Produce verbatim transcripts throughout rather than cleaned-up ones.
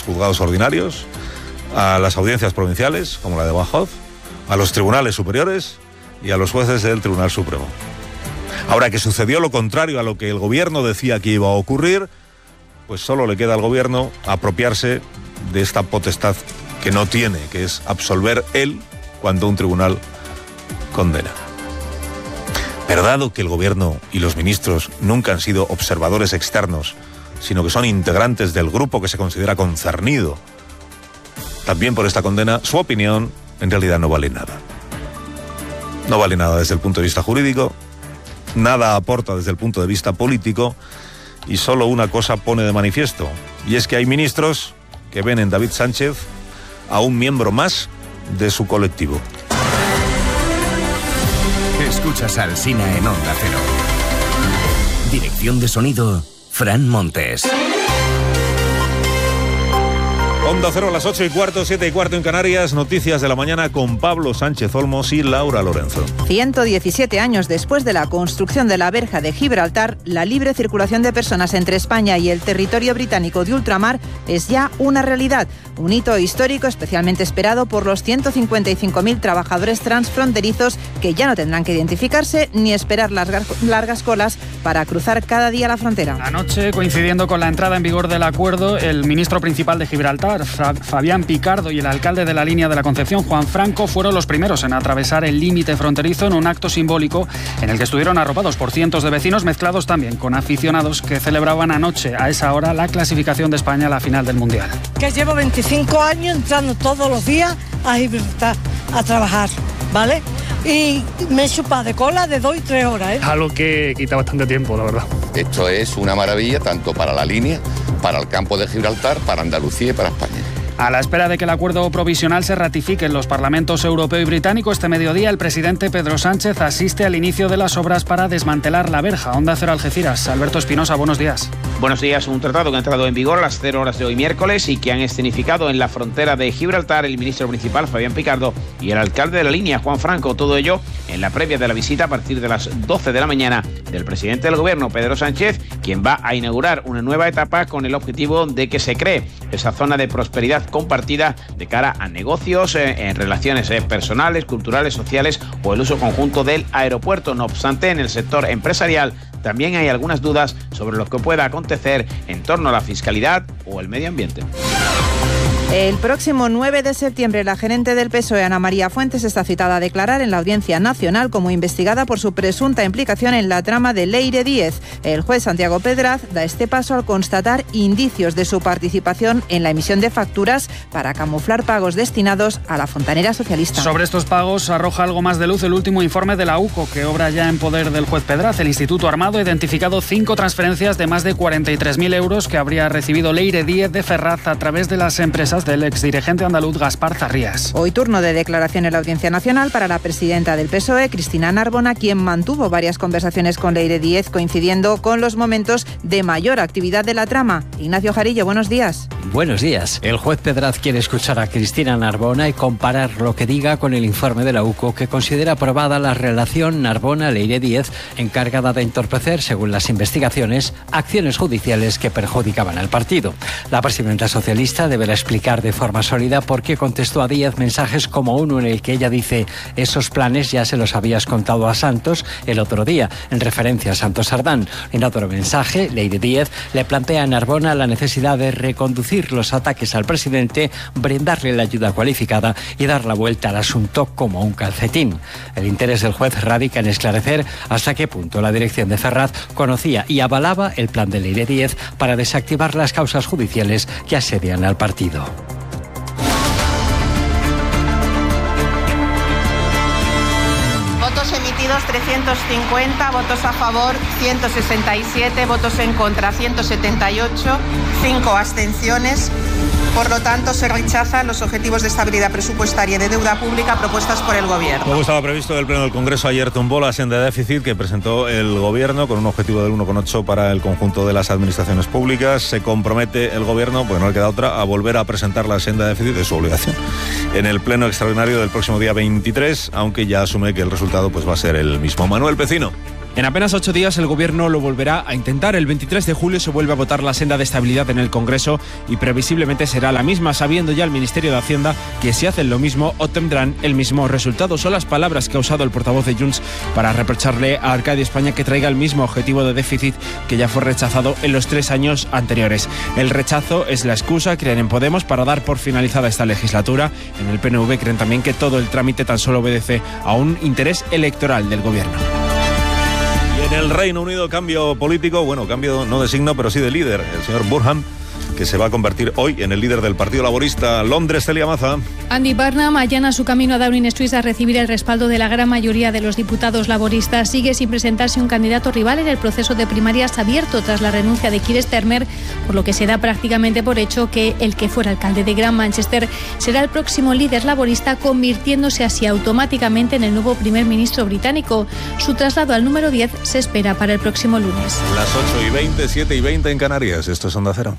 juzgados ordinarios, a las audiencias provinciales, como la de Badajoz, a los tribunales superiores y a los jueces del Tribunal Supremo. Ahora que sucedió lo contrario a lo que el gobierno decía que iba a ocurrir, pues solo le queda al gobierno apropiarse de esta potestad que no tiene, que es absolver él cuando un tribunal condena. Pero dado que el gobierno y los ministros nunca han sido observadores externos, sino que son integrantes del grupo que se considera concernido también por esta condena, su opinión en realidad no vale nada. No vale nada desde el punto de vista jurídico, nada aporta desde el punto de vista político, y solo una cosa pone de manifiesto, y es que hay ministros que ven en David Sánchez a un miembro más de su colectivo. Escuchas al Sina en Onda Cero. Dirección de sonido, Fran Montes. Onda Cero a las ocho y cuarto, siete y cuarto en Canarias. Noticias de la mañana con Pablo Sánchez Olmos y Laura Lorenzo. ciento diecisiete años después de la construcción de la verja de Gibraltar, la libre circulación de personas entre España y el territorio británico de ultramar es ya una realidad. Un hito histórico especialmente esperado por los ciento cincuenta y cinco mil trabajadores transfronterizos que ya no tendrán que identificarse ni esperar largas, largas colas para cruzar cada día la frontera. Anoche, coincidiendo con la entrada en vigor del acuerdo, el ministro principal de Gibraltar, Fabián Picardo, y el alcalde de la línea de la Concepción, Juan Franco, fueron los primeros en atravesar el límite fronterizo en un acto simbólico en el que estuvieron arropados por cientos de vecinos, mezclados también con aficionados que celebraban anoche a esa hora la clasificación de España a la final del Mundial. Que llevo veinticinco años entrando todos los días a Gibraltar a trabajar, ¿vale? Y me he chupado de cola de dos y tres horas, ¿eh? Algo que quita bastante tiempo, la verdad. Esto es una maravilla tanto para la línea, para el campo de Gibraltar, para Andalucía y para España. A la espera de que el acuerdo provisional se ratifique en los parlamentos europeo y británico, este mediodía el presidente Pedro Sánchez asiste al inicio de las obras para desmantelar la verja. Onda Cero Algeciras. Alberto Espinosa, buenos días. Buenos días. Un tratado que ha entrado en vigor a las cero horas de hoy miércoles y que han escenificado en la frontera de Gibraltar el ministro principal Fabián Picardo y el alcalde de la línea Juan Franco. Todo ello en la previa de la visita a partir de las doce de la mañana del presidente del gobierno, Pedro Sánchez, quien va a inaugurar una nueva etapa con el objetivo de que se cree esa zona de prosperidad compartida de cara a negocios, eh, en relaciones eh, personales, culturales, sociales o el uso conjunto del aeropuerto. No obstante, en el sector empresarial también hay algunas dudas sobre lo que pueda acontecer en torno a la fiscalidad o el medio ambiente. El próximo nueve de septiembre, la gerente del P S O E, Ana María Fuentes, está citada a declarar en la Audiencia Nacional como investigada por su presunta implicación en la trama de Leire Díez. El juez Santiago Pedraz da este paso al constatar indicios de su participación en la emisión de facturas para camuflar pagos destinados a la fontanera socialista. Sobre estos pagos arroja algo más de luz el último informe de la U C O, que obra ya en poder del juez Pedraz. El Instituto Armado ha identificado cinco transferencias de más de cuarenta y tres mil euros que habría recibido Leire Díez de Ferraz a través de las empresas del exdirigente andaluz Gaspar Zarrías. Hoy turno de declaración en la Audiencia Nacional para la presidenta del P S O E, Cristina Narbona, quien mantuvo varias conversaciones con Leire Díez, coincidiendo con los momentos de mayor actividad de la trama. Ignacio Jarillo, buenos días. Buenos días. El juez Pedraz quiere escuchar a Cristina Narbona y comparar lo que diga con el informe de la U C O, que considera aprobada la relación Narbona-Leire Díez, encargada de entorpecer, según las investigaciones, acciones judiciales que perjudicaban al partido. La presidenta socialista deberá explicar de forma sólida por qué contestó a Díez mensajes como uno en el que ella dice: esos planes ya se los habías contado a Santos el otro día, en referencia a Santos Sardán. En otro mensaje, Leire Díez le plantea a Narbona la necesidad de reconducir los ataques al presidente, brindarle la ayuda cualificada y dar la vuelta al asunto como un calcetín. El interés del juez radica en esclarecer hasta qué punto la dirección de Ferraz conocía y avalaba el plan de Leire Díez para desactivar las causas judiciales que asedian al partido. Votos emitidos trescientos cincuenta, votos a favor ciento sesenta y siete, votos en contra ciento setenta y ocho, cinco abstenciones. Por lo tanto, se rechazan los objetivos de estabilidad presupuestaria y de deuda pública propuestos por el Gobierno. Como estaba previsto, el Pleno del Congreso ayer tumbó la senda de déficit que presentó el Gobierno con un objetivo del uno coma ocho para el conjunto de las administraciones públicas. Se compromete el Gobierno, porque no le queda otra, a volver a presentar la senda de déficit, de su obligación, en el Pleno extraordinario del próximo día veintitrés, aunque ya asume que el resultado pues va a ser el mismo. Manuel Pecino. En apenas ocho días el Gobierno lo volverá a intentar. El veintitrés de julio se vuelve a votar la senda de estabilidad en el Congreso y previsiblemente será la misma, sabiendo ya el Ministerio de Hacienda que si hacen lo mismo obtendrán el mismo resultado. Son las palabras que ha usado el portavoz de Junts para reprocharle a Arcadi España que traiga el mismo objetivo de déficit que ya fue rechazado en los tres años anteriores. El rechazo es la excusa, creen en Podemos, para dar por finalizada esta legislatura. En el P N V creen también que todo el trámite tan solo obedece a un interés electoral del Gobierno. En el Reino Unido, cambio político, bueno, cambio no de signo, pero sí de líder. El señor Burnham, que se va a convertir hoy en el líder del Partido Laborista. Londres, Celia Maza. Andy Burnham allana su camino a Downing Street a recibir el respaldo de la gran mayoría de los diputados laboristas. Sigue sin presentarse un candidato rival en el proceso de primarias abierto tras la renuncia de Keir Starmer, por lo que se da prácticamente por hecho que el que fuera alcalde de Gran Manchester será el próximo líder laborista, convirtiéndose así automáticamente en el nuevo primer ministro británico. Su traslado al número diez se espera para el próximo lunes. Las ocho y veinte, siete y veinte en Canarias. Esto es Onda Cero.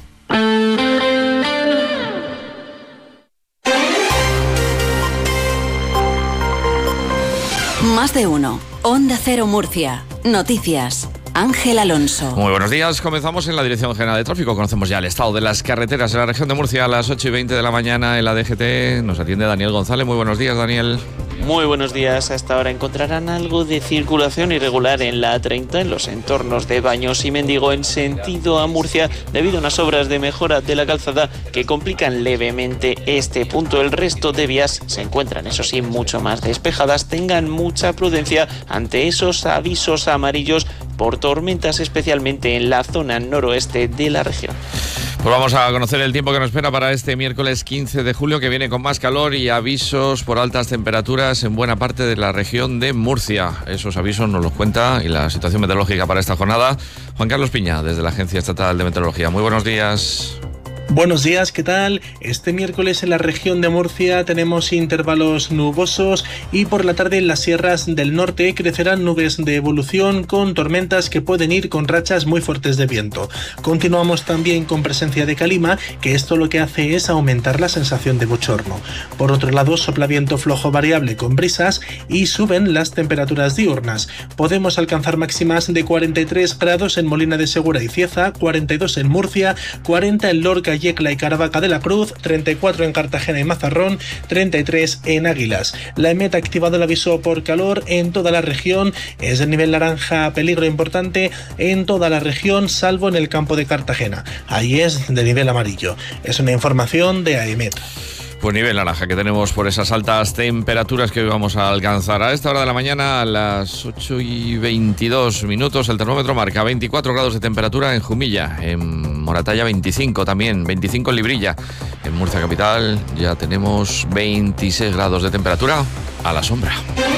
Más de uno. Onda Cero Murcia. Noticias. Ángel Alonso. Muy buenos días. Comenzamos en la Dirección General de Tráfico. Conocemos ya el estado de las carreteras de la región de Murcia a las ocho y veinte de la mañana en la D G T. Nos atiende Daniel González. Muy buenos días, Daniel. Muy buenos días. Hasta ahora encontrarán algo de circulación irregular en la A treinta en los entornos de Baños y Mendigo en sentido a Murcia debido a unas obras de mejora de la calzada que complican levemente este punto. El resto de vías se encuentran, eso sí, mucho más despejadas. Tengan mucha prudencia ante esos avisos amarillos por tormentas, especialmente en la zona noroeste de la región. Pues vamos a conocer el tiempo que nos espera para este miércoles quince de julio, que viene con más calor y avisos por altas temperaturas en buena parte de la región de Murcia. Esos avisos nos los cuenta y la situación meteorológica para esta jornada Juan Carlos Piña, desde la Agencia Estatal de Meteorología. Muy buenos días. Buenos días, ¿qué tal? Este miércoles en la región de Murcia tenemos intervalos nubosos y por la tarde en las sierras del norte crecerán nubes de evolución con tormentas que pueden ir con rachas muy fuertes de viento. Continuamos también con presencia de calima, que esto lo que hace es aumentar la sensación de bochorno. Por otro lado, sopla viento flojo variable con brisas y suben las temperaturas diurnas. Podemos alcanzar máximas de cuarenta y tres grados en Molina de Segura y Cieza, cuarenta y dos en Murcia, cuarenta en Lorca, Yecla y Caravaca de la Cruz, treinta y cuatro en Cartagena y Mazarrón, treinta y tres en Águilas. La EMET ha activado el aviso por calor en toda la región. Es el nivel naranja, peligro importante en toda la región, salvo en el campo de Cartagena. Ahí es de nivel amarillo. Es una información de AEMET. Pues nivel naranja que tenemos por esas altas temperaturas que hoy vamos a alcanzar. A esta hora de la mañana, a las ocho y veintidós minutos, el termómetro marca veinticuatro grados de temperatura en Jumilla, en Moratalla veinticinco también, veinticinco en Librilla. En Murcia capital ya tenemos veintiséis grados de temperatura a la sombra.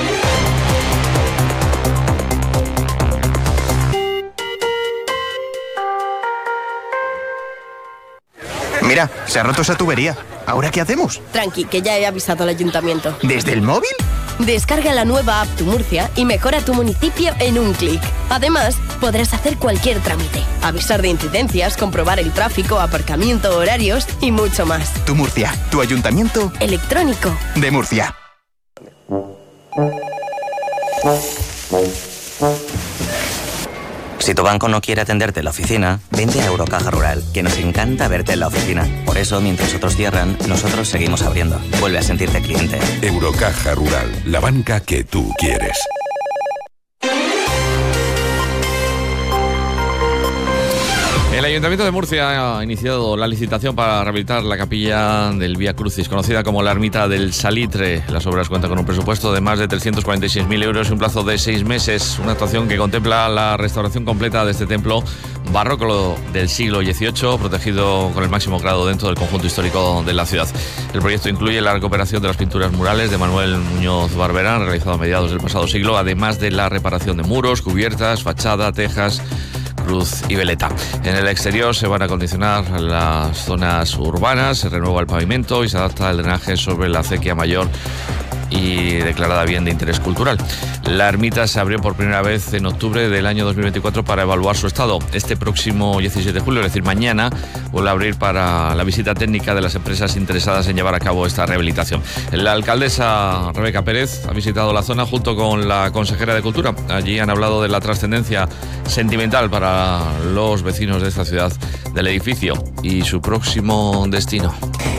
Mira, se ha roto esa tubería. ¿Ahora qué hacemos? Tranqui, que ya he avisado al ayuntamiento. ¿Desde el móvil? Descarga la nueva app Tu Murcia y mejora tu municipio en un clic. Además, podrás hacer cualquier trámite, avisar de incidencias, comprobar el tráfico, aparcamiento, horarios y mucho más. Tu Murcia, tu ayuntamiento electrónico de Murcia. Si tu banco no quiere atenderte en la oficina, vente a Eurocaja Rural, que nos encanta verte en la oficina. Por eso, mientras otros cierran, nosotros seguimos abriendo. Vuelve a sentirte cliente. Eurocaja Rural, la banca que tú quieres. El Ayuntamiento de Murcia ha iniciado la licitación para rehabilitar la capilla del Vía Crucis, conocida como la Ermita del Salitre. Las obras cuentan con un presupuesto de más de trescientos cuarenta y seis mil euros y un plazo de seis meses. Una actuación que contempla la restauración completa de este templo barroco del siglo dieciocho, protegido con el máximo grado dentro del conjunto histórico de la ciudad. El proyecto incluye la recuperación de las pinturas murales de Manuel Muñoz Barberán, realizado a mediados del pasado siglo, además de la reparación de muros, cubiertas, fachada, tejas, cruz y veleta. En el exterior se van a acondicionar las zonas urbanas, se renueva el pavimento y se adapta el drenaje sobre la acequia mayor y declarada bien de interés cultural. La ermita se abrió por primera vez en octubre del año dos mil veinticuatro para evaluar su estado. Este próximo diecisiete de julio, es decir, mañana, vuelve a abrir para la visita técnica de las empresas interesadas en llevar a cabo esta rehabilitación. La alcaldesa Rebeca Pérez ha visitado la zona junto con la consejera de Cultura. Allí han hablado de la trascendencia sentimental para los vecinos de esta ciudad del edificio y su próximo destino.